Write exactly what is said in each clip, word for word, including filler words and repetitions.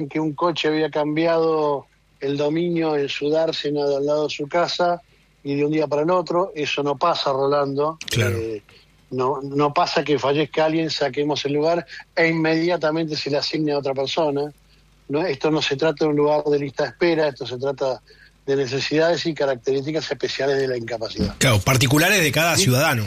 que un coche había cambiado el dominio en su dársena de al lado de su casa y de un día para el otro. Eso no pasa, Rolando. Claro. Eh, no, no pasa que fallezca alguien, saquemos el lugar e inmediatamente se le asigne a otra persona. No, esto no se trata de un lugar de lista de espera, esto se trata de necesidades y características especiales de la incapacidad. Claro, particulares de cada ¿Sí? ciudadano.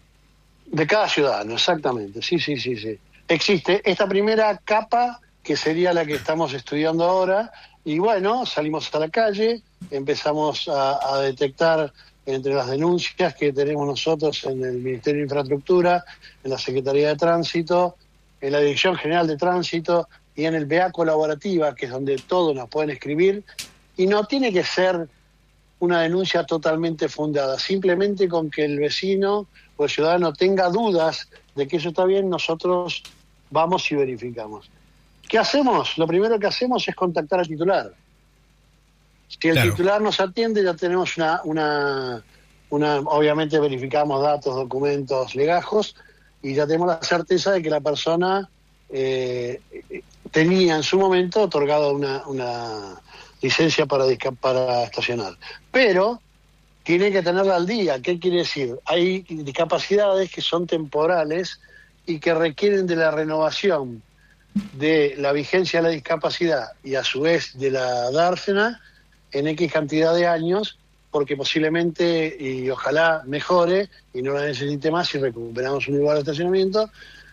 De cada ciudadano, exactamente. Sí, sí, sí, sí. Existe esta primera capa, que sería la que estamos estudiando ahora, y bueno, salimos a la calle, empezamos a, a detectar entre las denuncias que tenemos nosotros en el Ministerio de Infraestructura, en la Secretaría de Tránsito, en la Dirección General de Tránsito y en el B A Colaborativa, que es donde todos nos pueden escribir, y no tiene que ser una denuncia totalmente fundada, simplemente con que el vecino o el ciudadano tenga dudas de que eso está bien, nosotros vamos y verificamos. ¿Qué hacemos? Lo primero que hacemos es contactar al titular. Si el Claro. titular nos atiende, ya tenemos una, una, una, obviamente verificamos datos, documentos, legajos, y ya tenemos la certeza de que la persona eh, tenía en su momento otorgado una, una licencia para, para estacionar. Pero tiene que tenerla al día. ¿Qué quiere decir? Hay discapacidades que son temporales y que requieren de la renovación de la vigencia de la discapacidad y a su vez de la dársena en X cantidad de años, porque posiblemente y ojalá mejore y no la necesite más si recuperamos un lugar de estacionamiento.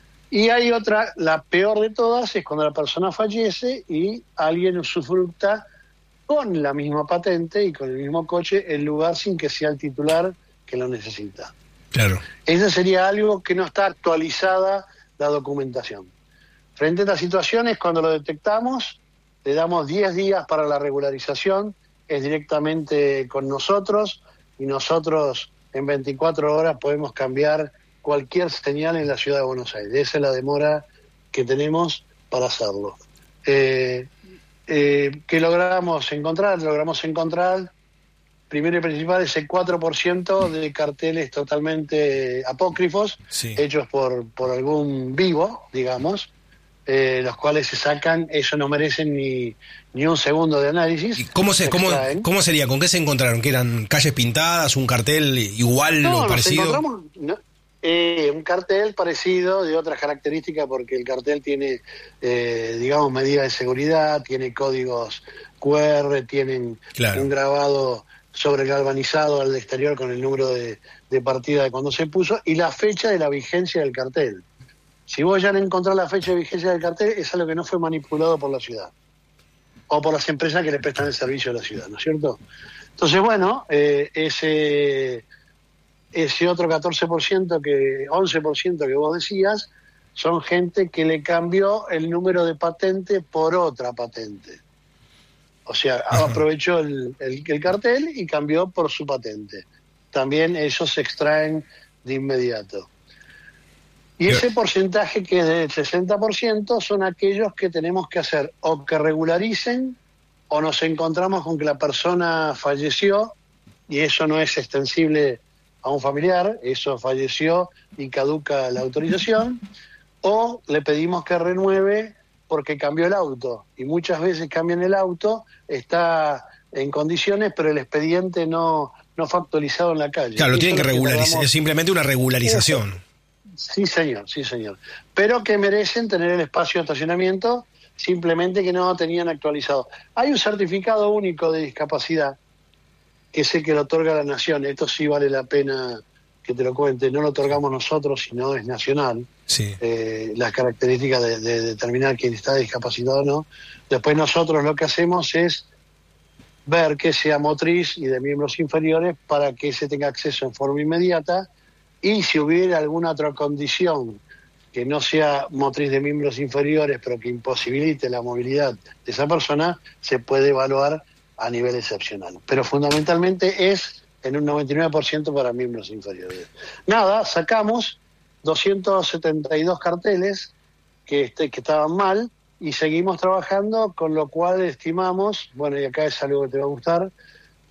Y hay otra, la peor de todas, es cuando la persona fallece y alguien usufructa con la misma patente y con el mismo coche el lugar sin que sea el titular que lo necesita. Claro. Eso sería algo que no está actualizada la documentación. Frente a estas situaciones, cuando lo detectamos, le damos diez días para la regularización, es directamente con nosotros y nosotros en veinticuatro horas podemos cambiar cualquier señal en la ciudad de Buenos Aires. Esa es la demora que tenemos para hacerlo. Eh, eh, ¿Qué logramos encontrar? Logramos encontrar, primero y principal, ese cuatro por ciento de carteles totalmente apócrifos, Sí. hechos por, por algún vivo, digamos, eh, los cuales se sacan, ellos no merecen ni, ni un segundo de análisis. ¿Y cómo, se, cómo, cómo sería? ¿Con qué se encontraron? ¿Que eran calles pintadas, un cartel igual no, o parecido? Nos encontramos, no, eh, un cartel parecido de otras características, porque el cartel tiene, eh, digamos, medidas de seguridad, tiene códigos cu erre, tienen claro. un grabado sobre galvanizado al exterior con el número de, de partida de cuando se puso y la fecha de la vigencia del cartel. Si vos ya no encontrás la fecha de vigencia del cartel, es algo que no fue manipulado por la ciudad o por las empresas que le prestan el servicio a la ciudad, ¿no es cierto? Entonces, bueno, eh, ese, ese otro catorce por ciento, que once por ciento que vos decías, son gente que le cambió el número de patente por otra patente. O sea, Ajá. aprovechó el, el, el cartel y cambió por su patente. También ellos se extraen de inmediato. Y ese porcentaje, que es del sesenta por ciento, son aquellos que tenemos que hacer o que regularicen o nos encontramos con que la persona falleció y eso no es extensible a un familiar, eso falleció y caduca la autorización, o le pedimos que renueve porque cambió el auto. Y muchas veces cambian el auto, está en condiciones, pero el expediente no, no fue actualizado en la calle. Claro, lo tienen que Eso es lo regularizar, tardamos- es simplemente una regularización. Eso. Sí, señor, sí, señor. Pero que merecen tener el espacio de estacionamiento, simplemente que no tenían actualizado. Hay un certificado único de discapacidad, que es el que lo otorga la Nación. Esto sí vale la pena que te lo cuente. No lo otorgamos nosotros, sino es nacional. Sí. Eh, las características de, de determinar quién está discapacitado o no. Después nosotros lo que hacemos es ver que sea motriz y de miembros inferiores para que se tenga acceso en forma inmediata. Y si hubiera alguna otra condición que no sea motriz de miembros inferiores, pero que imposibilite la movilidad de esa persona, se puede evaluar a nivel excepcional. Pero fundamentalmente es en un noventa y nueve por ciento para miembros inferiores. Nada, sacamos doscientos setenta y dos carteles que, este, que estaban mal y seguimos trabajando, con lo cual estimamos, bueno, y acá es algo que te va a gustar,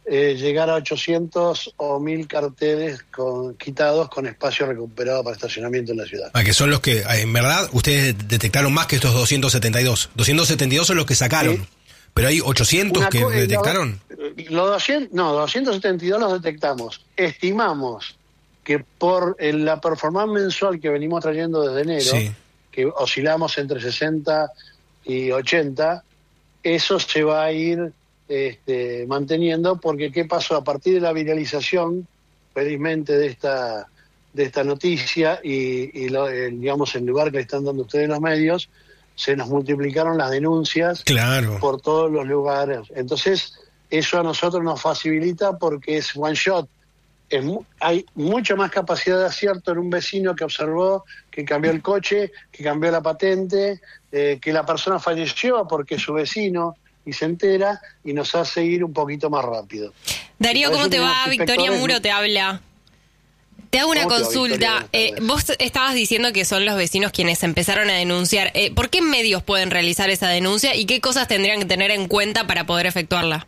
eh, llegar a ochocientos o mil carteles con, quitados con espacio recuperado para estacionamiento en la ciudad. Ah, que son los que, en verdad, ustedes detectaron más que estos doscientos setenta y dos. doscientos setenta y dos son los que sacaron, sí. Pero hay ochocientos Una que co- detectaron. Los, los doscientos, no, doscientos setenta y dos los detectamos. Estimamos que por el, la performance mensual que venimos trayendo desde enero, sí. que oscilamos entre sesenta y ochenta, eso se va a ir este, manteniendo, porque ¿qué pasó? A partir de la viralización, felizmente, de esta de esta noticia y, y lo, el, digamos, el lugar que le están dando ustedes los medios, se nos multiplicaron las denuncias claro. por todos los lugares. Entonces, eso a nosotros nos facilita porque es one shot. Es, hay mucha más capacidad de acierto en un vecino que observó, que cambió el coche, que cambió la patente, eh, que la persona falleció porque es su vecino y se entera y nos hace ir un poquito más rápido. Darío, ¿cómo te va? Victoria Muro te habla. Te hago una consulta. Eh, vos estabas diciendo que son los vecinos quienes empezaron a denunciar. Eh, ¿Por qué medios pueden realizar esa denuncia y qué cosas tendrían que tener en cuenta para poder efectuarla?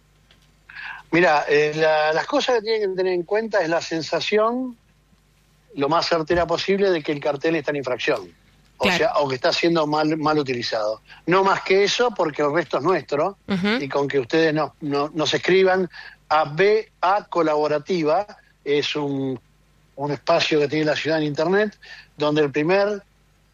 Mira, eh, la, las cosas que tienen que tener en cuenta es la sensación, lo más certera posible, de que el cartel está en infracción. O claro. sea, o que está siendo mal mal utilizado. No más que eso, porque el resto es nuestro, uh-huh. y con que ustedes no, no, nos escriban a B A Colaborativa, es un, un espacio que tiene la ciudad en internet, donde el primer,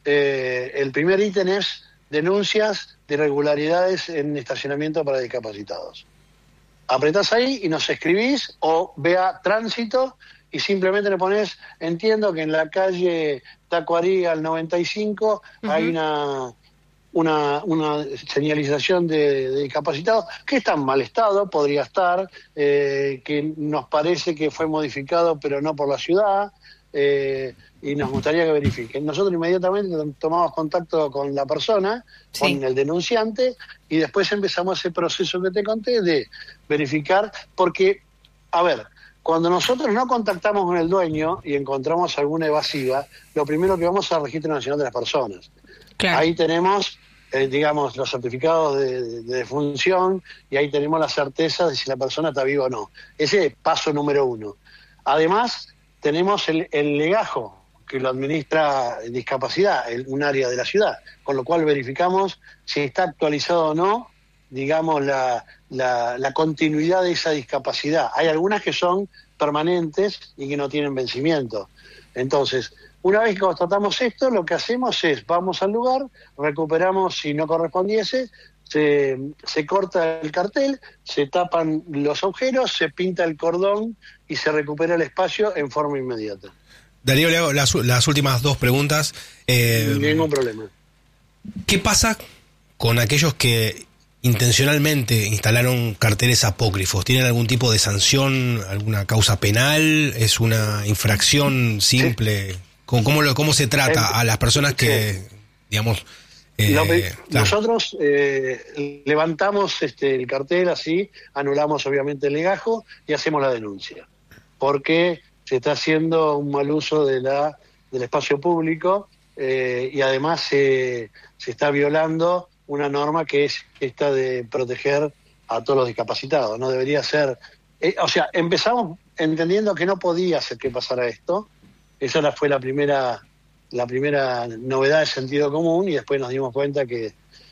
eh, el primer ítem es denuncias de irregularidades en estacionamiento para discapacitados. Apretás ahí y nos escribís, o ve a Tránsito y simplemente le pones, entiendo que en la calle Tacuarí al noventa y cinco uh-huh. hay una, una una señalización de, de discapacitados que está en mal estado, podría estar, eh, que nos parece que fue modificado pero no por la ciudad, eh, y nos gustaría que verifiquen. Nosotros inmediatamente tomamos contacto con la persona, sí. con el denunciante, y después empezamos ese proceso que te conté de verificar, porque, a ver, cuando nosotros no contactamos con el dueño y encontramos alguna evasiva, lo primero que vamos al Registro Nacional de las Personas. Claro. Ahí tenemos, eh, digamos, los certificados de, de, de defunción, y ahí tenemos la certeza de si la persona está viva o no. Ese es paso número uno. Además, tenemos el, el legajo, que lo administra discapacidad, el, un área de la ciudad, con lo cual verificamos si está actualizado o no, digamos, la, la, la continuidad de esa discapacidad. Hay algunas que son permanentes y que no tienen vencimiento. Entonces, una vez que constatamos esto, lo que hacemos es, vamos al lugar, recuperamos si no correspondiese, se, se corta el cartel, se tapan los agujeros, se pinta el cordón y se recupera el espacio en forma inmediata. Darío, le hago las, las últimas dos preguntas. Eh, Ningún problema. ¿Qué pasa con aquellos que intencionalmente instalaron carteles apócrifos? ¿Tienen algún tipo de sanción, alguna causa penal? ¿Es una infracción simple? Sí. ¿Cómo, cómo, lo, ¿Cómo se trata a las personas que, sí. digamos... Eh, Lo, claro. Nosotros eh, levantamos este, el cartel así, anulamos obviamente el legajo y hacemos la denuncia. Porque se está haciendo un mal uso de la del espacio público, eh, y además se, se está violando una norma que es esta de proteger a todos los discapacitados. No debería ser... Eh, o sea, empezamos entendiendo que no podía ser que pasara esto. Esa fue la primera la primera novedad de sentido común, y después nos dimos cuenta que,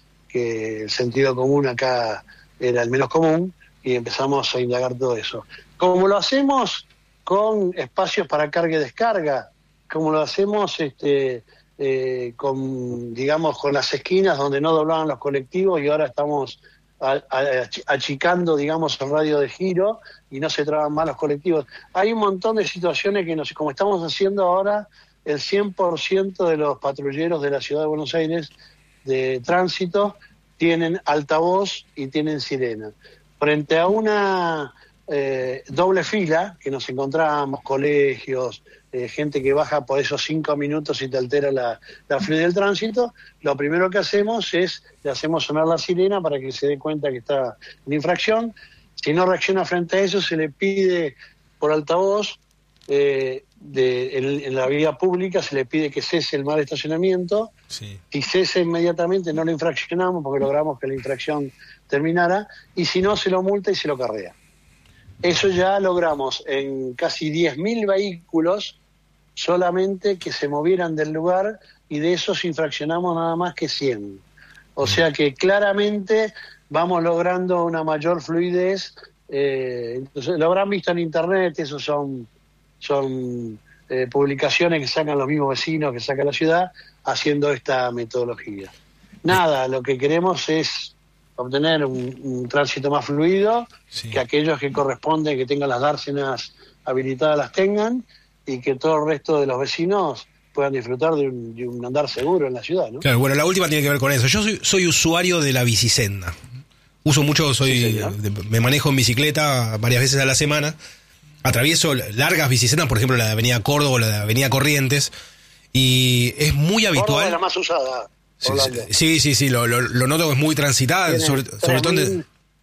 que el sentido común acá era el menos común, y empezamos a indagar todo eso. Como lo hacemos con espacios para carga y descarga, como lo hacemos este eh, con, digamos, con las esquinas donde no doblaban los colectivos, y ahora estamos a, a, achicando, digamos, el radio de giro y no se traban más los colectivos. Hay un montón de situaciones que, nos, como estamos haciendo ahora, el cien por ciento de los patrulleros de la Ciudad de Buenos Aires de tránsito tienen altavoz y tienen sirena. Frente a una eh, doble fila que nos encontrábamos, colegios, eh, gente que baja por esos cinco minutos y te altera la, la fluidez del tránsito, lo primero que hacemos es, le hacemos sonar la sirena para que se dé cuenta que está en infracción. Si no reacciona frente a eso, se le pide por altavoz, eh, de, en, en la vía pública se le pide que cese el mal estacionamiento. Sí. Si cese inmediatamente, no lo infraccionamos porque logramos que la infracción terminara, y si no, se lo multa y se lo carrea. Eso ya logramos en casi diez mil vehículos solamente que se movieran del lugar, y de esos infraccionamos nada más que cien. O sea que claramente vamos logrando una mayor fluidez. Eh, entonces, lo habrán visto en internet, esos son, son eh, publicaciones que sacan los mismos vecinos, que saca la ciudad, haciendo esta metodología. Nada, lo que queremos es obtener un, un tránsito más fluido, sí. que aquellos que corresponden, que tengan las dársenas habilitadas las tengan, y que todo el resto de los vecinos puedan disfrutar de un, de un andar seguro en la ciudad, ¿no? Claro, bueno, la última tiene que ver con eso. Yo soy, soy usuario de la bicisenda. Uso mucho, soy sí, de, me manejo en bicicleta varias veces a la semana. Atravieso largas bicisendas, por ejemplo la de Avenida Córdoba o la de Avenida Corrientes, y es muy habitual. Córdoba es la más usada. Sí, sí, sí, lo, lo, lo noto que es muy transitada, sobre, sobre todo de...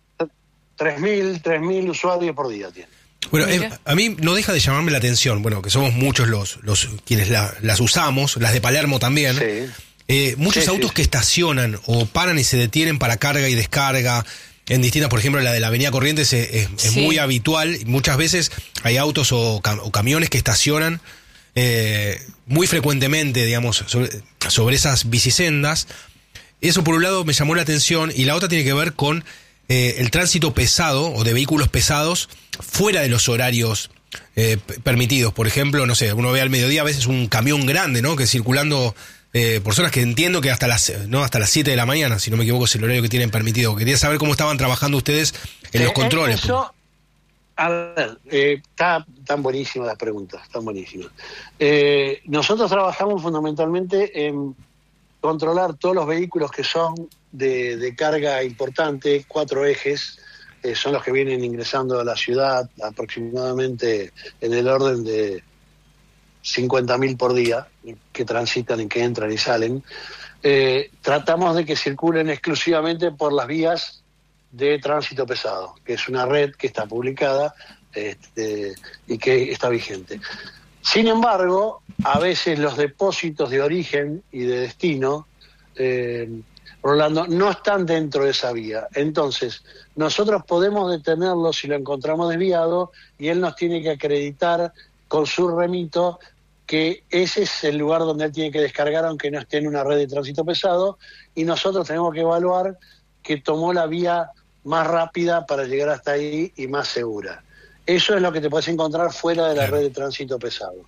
tres mil usuarios por día tiene. Bueno, es, a mí no deja de llamarme la atención, bueno, que somos muchos los, los quienes la, las usamos, las de Palermo también, sí. eh, muchos sí, autos sí. que estacionan o paran y se detienen para carga y descarga, en distintas, por ejemplo, la de la Avenida Corrientes es, es, es sí. muy habitual, muchas veces hay autos o, cam, o camiones que estacionan Eh, muy frecuentemente, digamos, sobre, sobre esas bicisendas. Eso por un lado me llamó la atención, y la otra tiene que ver con eh, el tránsito pesado o de vehículos pesados fuera de los horarios eh, permitidos. Por ejemplo, no sé, uno ve al mediodía a veces un camión grande, ¿no? Que circulando eh, por zonas que entiendo que hasta las no hasta las siete de la mañana, si no me equivoco, es el horario que tienen permitido. Quería saber cómo estaban trabajando ustedes en eh, los controles. Eso... A ver, eh, está, están buenísimas las preguntas, están buenísimas. Eh, nosotros trabajamos fundamentalmente en controlar todos los vehículos que son de, de carga importante, cuatro ejes, eh, son los que vienen ingresando a la ciudad, aproximadamente en el orden de cincuenta mil por día, que transitan y que entran y salen. Eh, tratamos de que circulen exclusivamente por las vías de tránsito pesado, que es una red que está publicada este, y que está vigente. Sin embargo, a veces los depósitos de origen y de destino, eh, Rolando, no están dentro de esa vía. Entonces, nosotros podemos detenerlo si lo encontramos desviado, y él nos tiene que acreditar con su remito que ese es el lugar donde él tiene que descargar, aunque no esté en una red de tránsito pesado, y nosotros tenemos que evaluar que tomó la vía más rápida para llegar hasta ahí y más segura. Eso es lo que te puedes encontrar fuera de la red de tránsito pesado.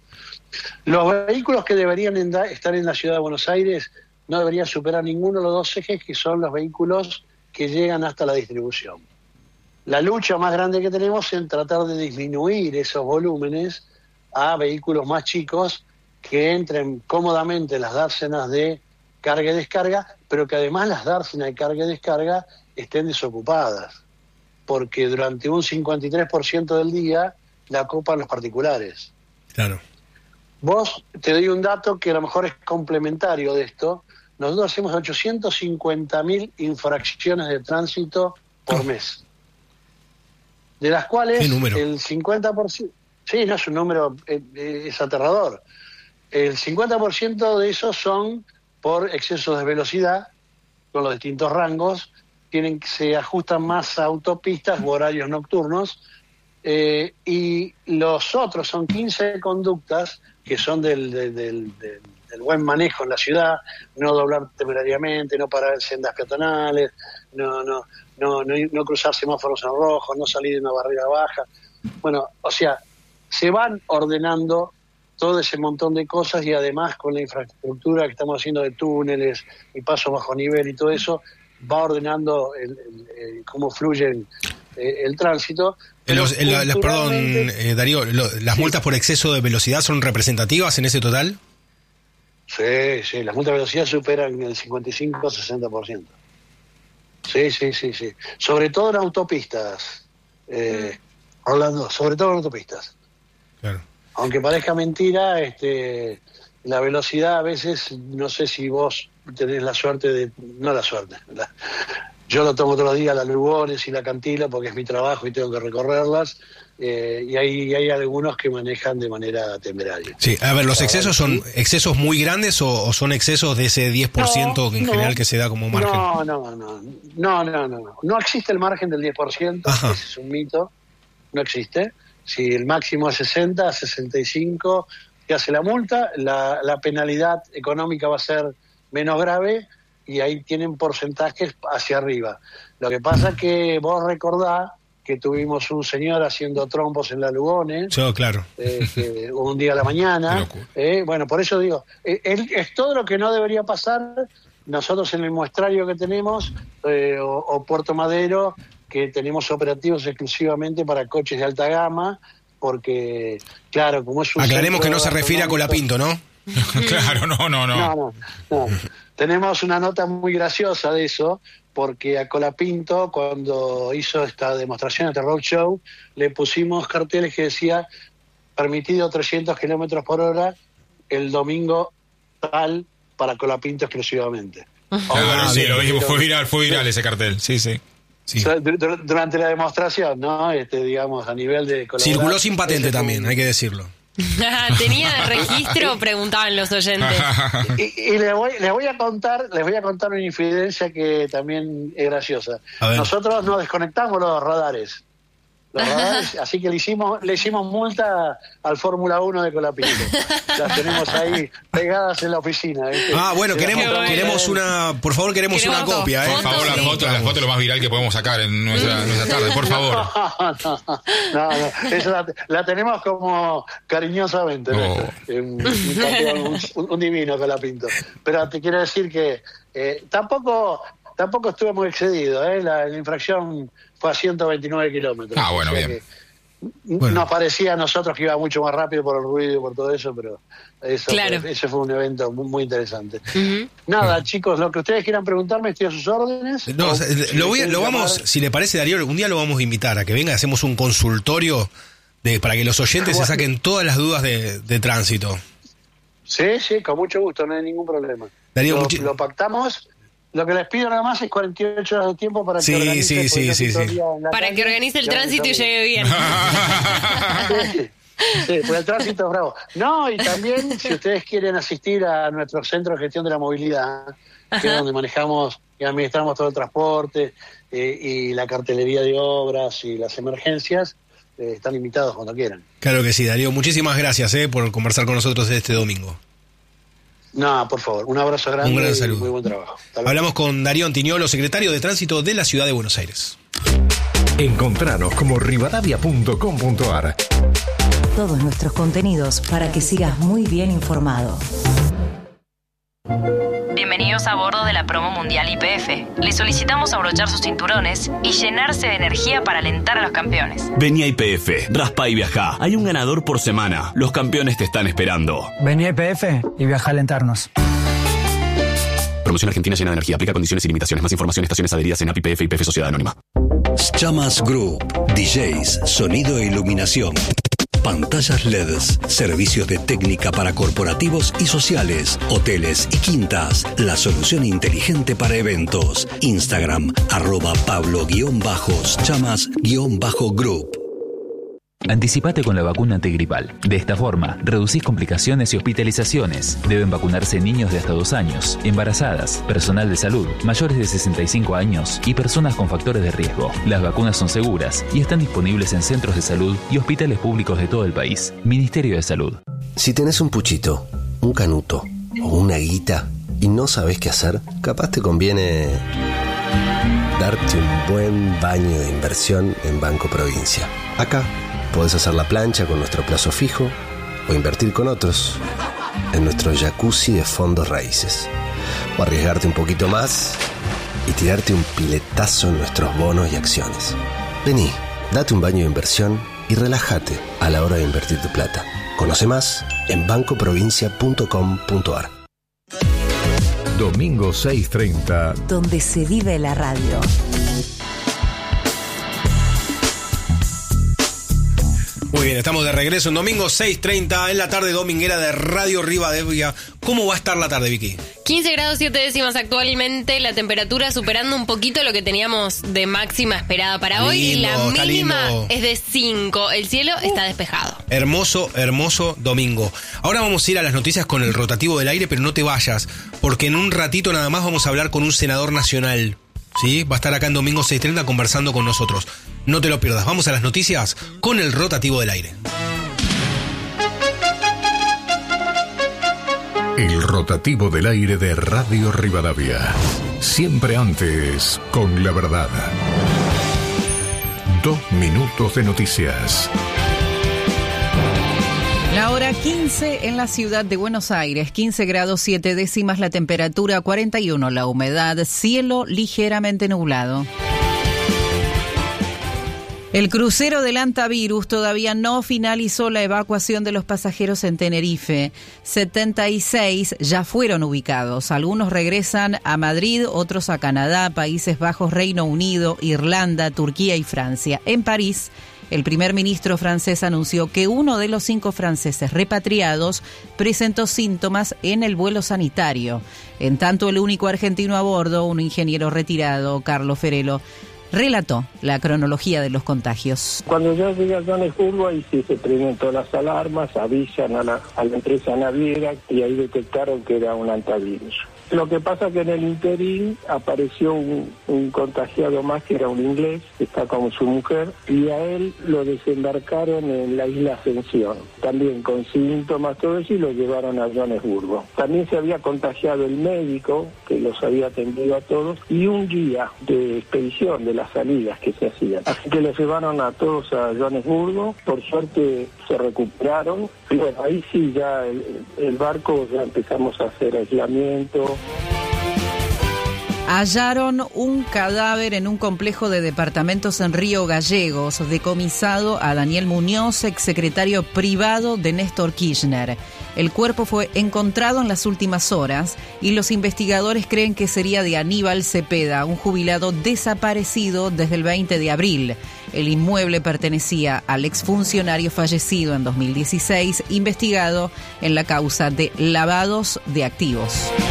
Los vehículos que deberían estar en la ciudad de Buenos Aires no deberían superar ninguno de los dos ejes, que son los vehículos que llegan hasta la distribución. La lucha más grande que tenemos es en tratar de disminuir esos volúmenes a vehículos más chicos que entren cómodamente en las dársenas de carga y descarga, pero que además las dársenas de carga y descarga estén desocupadas, porque durante un cincuenta y tres por ciento del día la ocupan los particulares. Claro. Vos, te doy un dato que a lo mejor es complementario de esto. Nosotros hacemos ochocientos cincuenta mil infracciones de tránsito por mes, de las cuales el cincuenta por ciento, sí, no es un número, es aterrador, el cincuenta por ciento de esos son por excesos de velocidad, con los distintos rangos, tienen se ajustan más a autopistas u horarios nocturnos, eh, y los otros son quince conductas que son del, del, del, del, del buen manejo en la ciudad, no doblar temerariamente, no parar en sendas peatonales, no, no, no, no, no cruzar semáforos en rojo, no salir de una barrera baja. Bueno, o sea, se van ordenando todo ese montón de cosas, y además con la infraestructura que estamos haciendo de túneles y pasos bajo nivel y todo eso, va ordenando el, el, el, cómo fluye el, el tránsito. Los, el, la, perdón, eh, Darío, lo, ¿las sí. multas por exceso de velocidad son representativas en ese total? Sí, sí, las multas de velocidad superan el cincuenta y cinco a sesenta por ciento. Sí, sí, sí, sí. Sobre todo en autopistas, eh, Orlando, sobre todo en autopistas. Claro. Aunque parezca mentira, este, la velocidad a veces, no sé si vos tenés la suerte de, no la suerte, la, yo lo tomo todos los días, las Lugones y la Cantila, porque es mi trabajo y tengo que recorrerlas, eh, y hay, hay algunos que manejan de manera temeraria. Sí, a ver, ¿los excesos son excesos muy grandes o, o son excesos de ese diez por ciento no, en no, general que se da como margen? No, no, no, no, no, no, no, no existe el margen del diez por ciento, ese es un mito. no existe. Si el máximo es sesenta, sesenta y cinco, te hace la multa, la, la penalidad económica va a ser menos grave y ahí tienen porcentajes hacia arriba. Lo que pasa es que vos recordás que tuvimos un señor haciendo trompos en la Lugones, sí, claro. eh, que un día a la mañana, eh, bueno, por eso digo, eh, es todo lo que no debería pasar. Nosotros en el muestrario que tenemos, eh, o, o Puerto Madero, que tenemos operativos exclusivamente para coches de alta gama, porque, claro, como es un... Aclaremos que no se refiere a Colapinto, ¿no? Claro, no, no, no. No, no, no. Tenemos una nota muy graciosa de eso, porque a Colapinto, cuando hizo esta demostración, este roadshow, le pusimos carteles que decía permitido trescientos kilómetros por hora el domingo tal para Colapinto exclusivamente. Claro, sí, lo vimos, fue viral, fue viral ese cartel, sí, sí. Sí. Durante la demostración, ¿no? Este, digamos, a nivel de circuló sin patente también, hay que decirlo. ¿Tenía registro? Preguntaban los oyentes. Y, y les, voy, les voy a contar, les voy a contar una infidencia que también es graciosa. Nosotros nos desconectamos los radares. Los radares, así que le hicimos, le hicimos multa al Fórmula uno de Colapinto. Las tenemos ahí pegadas en la oficina, ¿viste? Ah, bueno, queremos, queremos una, por favor, queremos, queremos una copia, ¿eh? Por favor, la foto, la foto lo más viral que podemos sacar en nuestra, nuestra tarde, por favor. No, no, no, esa la, la tenemos como cariñosamente, ¿no? Oh. Un, un, un, un divino Colapinto. Pero te quiero decir que eh, tampoco, tampoco estuve muy excedido, ¿eh? La, la infracción fue a ciento veintinueve kilómetros. Ah, bueno, o sea bien. Bueno. Nos parecía a nosotros que iba mucho más rápido por el ruido y por todo eso, pero eso claro. fue, ese fue un evento muy, muy interesante. Uh-huh. Nada, uh-huh. chicos, lo que ustedes quieran preguntarme, estoy a sus órdenes. No, o, si lo, voy, lo vamos, llamar... si le parece, Darío, un día lo vamos a invitar a que venga, hacemos un consultorio de, para que los oyentes bueno. se saquen todas las dudas de, de tránsito. Sí, sí, con mucho gusto, no hay ningún problema. Darío, lo, muchi- lo pactamos. Lo que les pido nada más es cuarenta y ocho horas de tiempo para sí, que organice, sí, sí, sí, sí. Para calle, que organice el tránsito y llegue bien. Sí, sí, pues el tránsito es bravo. No, y también si ustedes quieren asistir a nuestro centro de gestión de la movilidad, que Ajá. es donde manejamos y administramos todo el transporte eh, y la cartelería de obras y las emergencias, eh, están invitados cuando quieran. Claro que sí, Darío. Muchísimas gracias eh, por conversar con nosotros este domingo. No, por favor, un abrazo grande un gran y saludo. Muy buen trabajo. Hablamos con Darío Antignolo, secretario de Tránsito de la Ciudad de Buenos Aires. Encontranos como rivadavia punto com punto a r. Todos nuestros contenidos para que sigas muy bien informado. Bienvenidos a bordo de la promo mundial Y P F. Les solicitamos abrochar sus cinturones y llenarse de energía para alentar a los campeones. Vení a Y P F, raspa y viajá. Hay un ganador por semana. Los campeones te están esperando. Vení a Y P F y viajá a alentarnos. Promoción Argentina llena de energía. Aplica condiciones y limitaciones. Más información en estaciones adheridas en A P I P F y P F Sociedad Anónima. Chamas Group. D Js, sonido e iluminación. Pantallas L E Ds, servicios de técnica para corporativos y sociales, hoteles y quintas, la solución inteligente para eventos. Instagram, arroba Pablo-Chamas-Group. Anticipate con la vacuna antigripal. De esta forma, reducís complicaciones y hospitalizaciones. Deben vacunarse niños de hasta dos años, embarazadas, personal de salud, mayores de sesenta y cinco años y personas con factores de riesgo. Las vacunas son seguras y están disponibles en centros de salud y hospitales públicos de todo el país. Ministerio de Salud. Si tenés un puchito, un canuto o una guita y no sabés qué hacer, capaz te conviene darte un buen baño de inversión en Banco Provincia. Acá podés hacer la plancha con nuestro plazo fijo o invertir con otros en nuestro jacuzzi de fondos raíces. O arriesgarte un poquito más y tirarte un piletazo en nuestros bonos y acciones. Vení, date un baño de inversión y relájate a la hora de invertir tu plata. Conoce más en banco provincia punto com punto a r. Domingo seis treinta. Donde se vive la radio. Muy bien, estamos de regreso en domingo seis treinta en la tarde dominguera de Radio Rivadavia. ¿Cómo va a estar la tarde, Vicky? quince grados siete décimas actualmente, la temperatura superando un poquito lo que teníamos de máxima esperada para lindo, hoy. Y la mínima lindo. es de cinco. El cielo uh, está despejado. Hermoso, hermoso domingo. Ahora vamos a ir a las noticias con el rotativo del aire, pero no te vayas, porque en un ratito nada más vamos a hablar con un senador nacional. ¿sí? Va a estar acá en domingo seis treinta conversando con nosotros. No te lo pierdas. Vamos a las noticias con el rotativo del aire. El rotativo del aire de Radio Rivadavia. Siempre antes, con la verdad. Dos minutos de noticias. La hora quince en la ciudad de Buenos Aires, quince grados siete décimas la temperatura, cuarenta y uno la humedad, cielo ligeramente nublado. El crucero del Antavirus todavía no finalizó la evacuación de los pasajeros en Tenerife. setenta y seis ya fueron ubicados. Algunos regresan a Madrid, otros a Canadá, Países Bajos, Reino Unido, Irlanda, Turquía y Francia. En París, el primer ministro francés anunció que uno de los cinco franceses repatriados presentó síntomas en el vuelo sanitario. En tanto, el único argentino a bordo, un ingeniero retirado, Carlos Ferelo, relató la cronología de los contagios. Cuando ya llega a Johannesburgo, ahí sí se prenden todas las alarmas, avisan a la, a la empresa naviera y ahí detectaron que era un antivirus. Lo que pasa que en el interín apareció un, un contagiado más que era un inglés, que está con su mujer, y a él lo desembarcaron en la isla Ascensión, también con síntomas, todo eso, y lo llevaron a Johannesburgo. También se había contagiado el médico, que los había atendido a todos, y un guía de expedición de las salidas que se hacían. Así que los llevaron a todos a Johannesburgo, por suerte se recuperaron, y bueno, ahí sí ya el, el barco ya empezamos a hacer aislamiento. Hallaron un cadáver en un complejo de departamentos en Río Gallegos, decomisado a Daniel Muñoz, exsecretario privado de Néstor Kirchner. El cuerpo fue encontrado en las últimas horas y los investigadores creen que sería de Aníbal Cepeda, un jubilado desaparecido desde el veinte de abril. El inmueble pertenecía al exfuncionario fallecido en dos mil dieciséis, investigado en la causa de lavados de activos.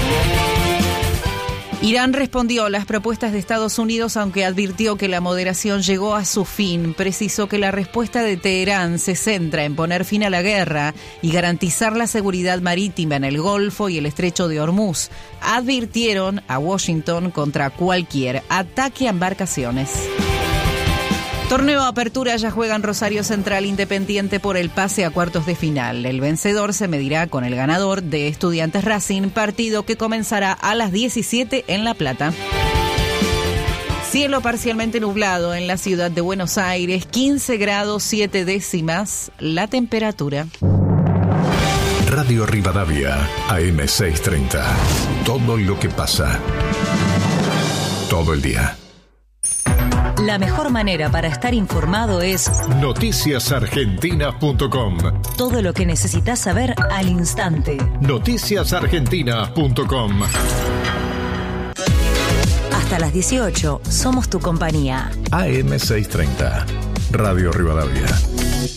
Irán respondió a las propuestas de Estados Unidos, aunque advirtió que la moderación llegó a su fin. Precisó que la respuesta de Teherán se centra en poner fin a la guerra y garantizar la seguridad marítima en el Golfo y el Estrecho de Hormuz. Advirtieron a Washington contra cualquier ataque a embarcaciones. Torneo Apertura, ya juegan Rosario Central Independiente por el pase a cuartos de final. El vencedor se medirá con el ganador de Estudiantes Racing, partido que comenzará a las diecisiete en La Plata. Cielo parcialmente nublado en la ciudad de Buenos Aires, quince grados siete décimas la temperatura. Radio Rivadavia, A M seiscientos treinta. Todo lo que pasa. Todo el día. La mejor manera para estar informado es noticias argentinas punto com. Todo lo que necesitas saber al instante. noticias argentinas punto com. Hasta las dieciocho, somos tu compañía. A M seiscientos treinta, Radio Rivadavia.